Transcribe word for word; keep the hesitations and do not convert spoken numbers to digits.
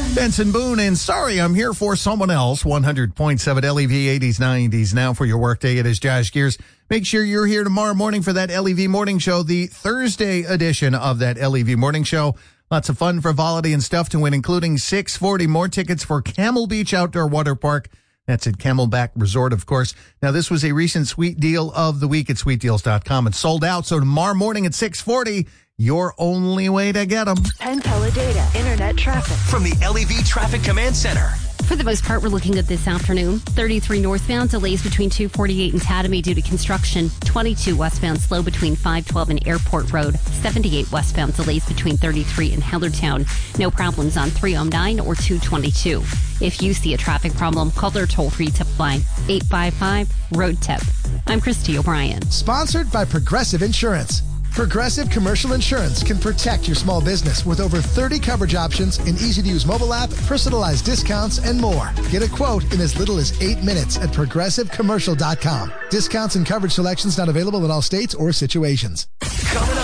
Benson Boone and Sorry I'm Here for Someone Else. one hundred point seven L E V eighties, nineties now for your workday. It is Josh Gears. Make sure you're here tomorrow morning for that L E V Morning Show, the Thursday edition of that L E V Morning Show. Lots of fun, frivolity, and stuff to win, including six forty more tickets for Camel Beach Outdoor Water Park. That's at Camelback Resort, of course. Now, this was a recent sweet deal of the week at sweet deals dot com. It's sold out, so tomorrow morning at six forty, your only way to get them. Penn Teledata Internet traffic from the L E V Traffic Command Center. For the most part, we're looking at this afternoon. thirty-three northbound, delays between two forty-eight and Tatamy due to construction. twenty-two westbound, slow between five twelve and Airport Road. seventy-eight westbound, delays between thirty-three and Hellertown. No problems on three oh nine or two twenty-two. If you see a traffic problem, call their toll-free tip line, eight five five, road tip. I'm Christy O'Brien. Sponsored by Progressive Insurance. Progressive Commercial Insurance can protect your small business with over thirty coverage options, an easy-to-use mobile app, personalized discounts, and more. Get a quote in as little as eight minutes at progressive commercial dot com. Discounts and coverage selections not available in all states or situations. Coming up.